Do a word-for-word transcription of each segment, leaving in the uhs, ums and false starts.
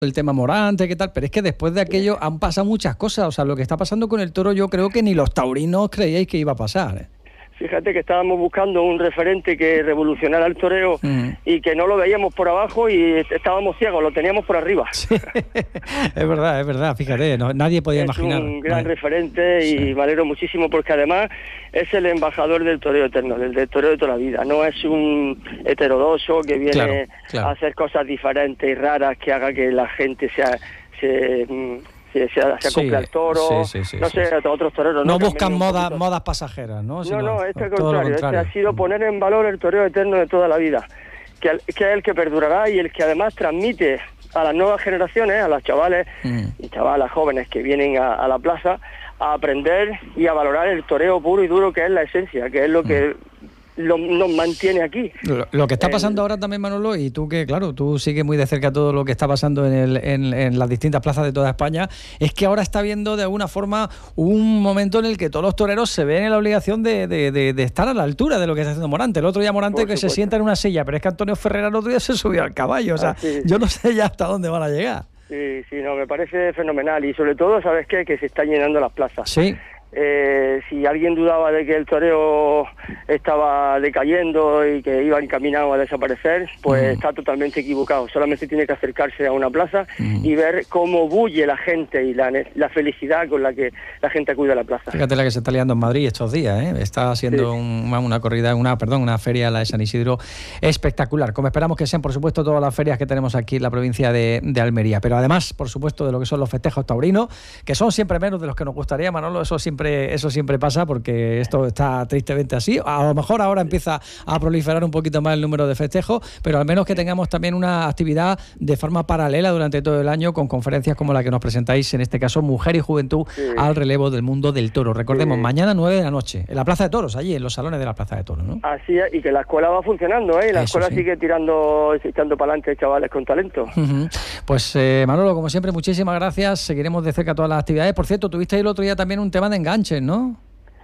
el tema Morante, qué tal, pero es que después de aquello han pasado muchas cosas. O sea, lo que está pasando con el toro yo creo que ni los taurinos creíais que iba a pasar, ¿eh? Fíjate que estábamos buscando un referente que revolucionara el toreo mm. y que no lo veíamos por abajo y estábamos ciegos, lo teníamos por arriba. Sí. Es verdad, es verdad, fíjate, no, nadie podía es imaginar. Es un gran no. referente y sí. me alegro muchísimo porque además es el embajador del toreo eterno, del, del toreo de toda la vida. No es un heterodoxo que viene claro, claro. a hacer cosas diferentes y raras que haga que la gente sea... se Se, se, se acople al toro, sí, sí, sí, no sé, sí, sí. otros toreros. No, no buscan moda, modas pasajeras, ¿no? Sino, no, no, este es el contrario. Este ha sido poner en valor el toreo eterno de toda la vida, que, que es el que perdurará y el que además transmite a las nuevas generaciones, a los chavales mm. y chavalas jóvenes que vienen a, a la plaza, a aprender y a valorar el toreo puro y duro que es la esencia, que es lo que... Mm. Lo, nos mantiene aquí. Lo, lo que está pasando eh, ahora también, Manolo, y tú que, claro, tú sigues muy de cerca todo lo que está pasando en, el, en, en las distintas plazas de toda España, es que ahora está habiendo de alguna forma un momento en el que todos los toreros se ven en la obligación de, de, de, de estar a la altura de lo que está haciendo Morante. El otro día Morante que se sienta en una silla, pero es que Antonio Ferrera el otro día se subió al caballo, o sea, ah, sí. yo no sé ya hasta dónde van a llegar. Sí, sí, no, me parece fenomenal y sobre todo, ¿sabes qué? Que se están llenando las plazas. Sí. Eh, si alguien dudaba de que el toreo estaba decayendo y que iba encaminado a desaparecer, pues mm. está totalmente equivocado. Solamente tiene que acercarse a una plaza mm. y ver cómo bulle la gente y la, la felicidad con la que la gente acude a la plaza. Fíjate la que se está liando en Madrid estos días, ¿eh? Está haciendo sí. un, una corrida, una perdón, una feria, la de San Isidro, espectacular. Como esperamos que sean, por supuesto, todas las ferias que tenemos aquí en la provincia de, de Almería. Pero además, por supuesto, de lo que son los festejos taurinos, que son siempre menos de los que nos gustaría, Manolo, eso siempre Eso siempre pasa porque esto está tristemente así. A lo mejor ahora empieza a proliferar un poquito más el número de festejos, pero al menos que tengamos también una actividad de forma paralela durante todo el año con conferencias como la que nos presentáis, en este caso Mujer y Juventud sí. al relevo del mundo del toro. Recordemos, sí. mañana nueve de la noche, en la Plaza de Toros, allí en los salones de la Plaza de Toros, ¿no? Así es, y que la escuela va funcionando, ¿eh? Y la Eso escuela sí. sigue tirando, echando para adelante chavales con talento. Uh-huh. Pues eh, Manolo, como siempre, muchísimas gracias. Seguiremos de cerca todas las actividades. Por cierto, tuviste el otro día también un tema de enganches, ¿no? ¿no?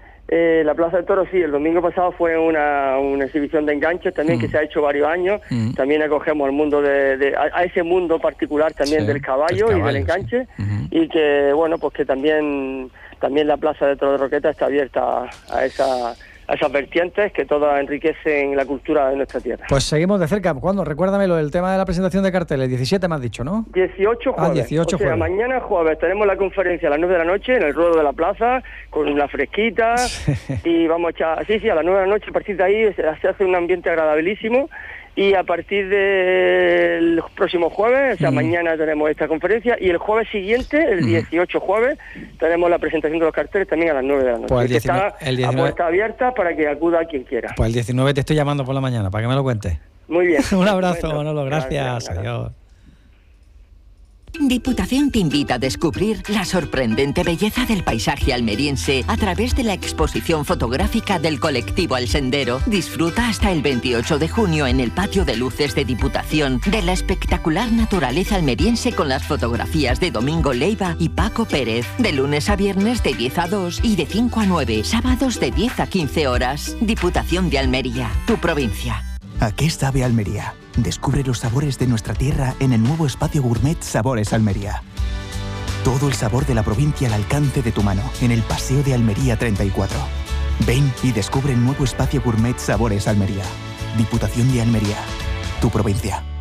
Eh, la Plaza de Toros, sí, el domingo pasado fue una, una exhibición de enganches también mm. que se ha hecho varios años. Mm. También acogemos al mundo de, de a, a ese mundo particular también sí, del caballo, caballo y del enganche sí. uh-huh. y que bueno, pues que también también la Plaza de Toros de Roqueta está abierta a esa a esas vertientes que todas enriquecen la cultura de nuestra tierra. Pues seguimos de cerca. ¿Cuándo? Recuérdamelo, el tema de la presentación de carteles. diecisiete me has dicho, ¿no? dieciocho jueves. Ah, dieciocho o sea, jueves. Mañana jueves tenemos la conferencia a las nueve de la noche en el ruedo de la plaza, con una fresquita, y vamos a echar... Sí, sí, a las nueve de la noche, a partir de ahí se hace un ambiente agradabilísimo, y a partir del próximo jueves, o sea, mm. mañana tenemos esta conferencia, y el jueves siguiente, el mm. dieciocho jueves, tenemos la presentación de los carteles también a las nueve de la noche. Pues el diecinueve, está el diecinueve, a puerta abierta para que acuda quien quiera. Pues el diecinueve te estoy llamando por la mañana, para que me lo cuentes. Muy bien. Un abrazo, Manolo, gracias. gracias adiós. Diputación te invita a descubrir la sorprendente belleza del paisaje almeriense a través de la exposición fotográfica del colectivo El Sendero. Disfruta hasta el veintiocho de junio en el patio de luces de Diputación de la espectacular naturaleza almeriense con las fotografías de Domingo Leiva y Paco Pérez. De lunes a viernes de diez a dos y de cinco a nueve, sábados de diez a quince horas. Diputación de Almería, tu provincia. ¿A qué sabe Almería? Descubre los sabores de nuestra tierra en el nuevo espacio gourmet Sabores Almería. Todo el sabor de la provincia al alcance de tu mano, en el Paseo de Almería treinta y cuatro. Ven y descubre el nuevo espacio gourmet Sabores Almería. Diputación de Almería, tu provincia.